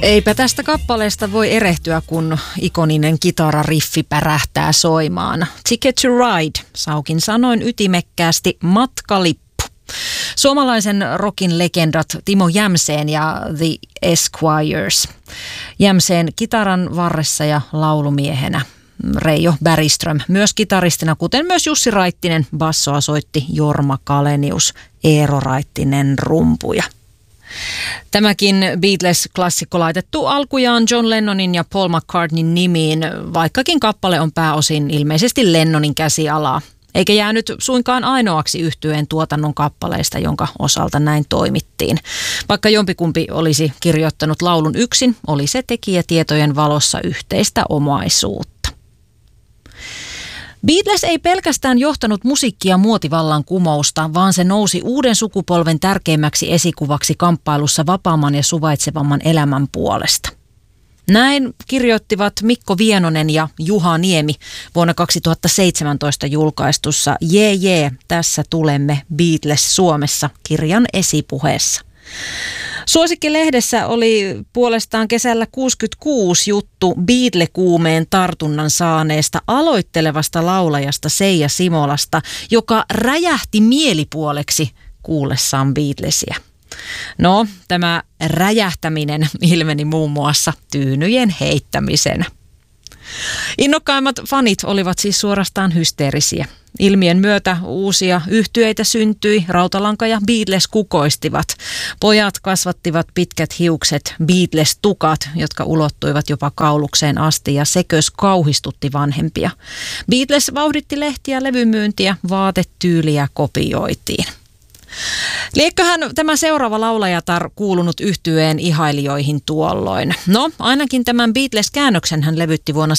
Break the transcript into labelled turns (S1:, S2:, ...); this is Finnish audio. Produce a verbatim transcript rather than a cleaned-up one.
S1: Eipä tästä kappaleesta voi erehtyä, kun ikoninen kitarariffi pärähtää soimaan. Ticket to Ride, Saukin sanoin ytimekkäästi matkalippu. Suomalaisen rockin legendat Timo Jämseen ja The Esquires. Jämseen kitaran varressa ja laulumiehenä. Reijo Bergström myös kitaristina, kuten myös Jussi Raittinen. Bassoa soitti Jorma Kalenius, Eero Raittinen rumpuja. Tämäkin Beatles-klassikko laitettu alkujaan John Lennonin ja Paul McCartneyn nimiin, vaikkakin kappale on pääosin ilmeisesti Lennonin käsialaa. Eikä jäänyt suinkaan ainoaksi yhtyeen tuotannon kappaleista, jonka osalta näin toimittiin. Vaikka jompikumpi olisi kirjoittanut laulun yksin, oli se tekijätietojen valossa yhteistä omaisuutta. Beatles ei pelkästään johtanut musiikkia muotivallan kumousta, vaan se nousi uuden sukupolven tärkeimmäksi esikuvaksi kamppailussa vapaamman ja suvaitsevamman elämän puolesta. Näin kirjoittivat Mikko Vienonen ja Juha Niemi vuonna kaksituhattaseitsemäntoista julkaistussa Jee jee, tässä tulemme Beatles Suomessa -kirjan esipuheessa. Suosikkilehdessä oli puolestaan kesällä kuusikymmentäkuusi juttu Beatle-kuumeen tartunnan saaneesta aloittelevasta laulajasta Seija Simolasta, joka räjähti mielipuoleksi kuullessaan Beatlesia. No, tämä räjähtäminen ilmeni muun muassa tyynyjen heittämisenä. Innokkaimmat fanit olivat siis suorastaan hysteerisiä. Ilmiön myötä uusia yhtyeitä syntyi, Rautalanka ja Beatles kukoistivat. Pojat kasvattivat pitkät hiukset, Beatles-tukat, jotka ulottuivat jopa kaulukseen asti, ja sekös kauhistutti vanhempia. Beatles vauhditti lehtiä, levymyyntiä, vaatetyyliä kopioitiin. Liekköhän tämä seuraava laulajatar kuulunut yhtyeen ihailijoihin tuolloin? No, ainakin tämän Beatles-käännöksen hän levytti vuonna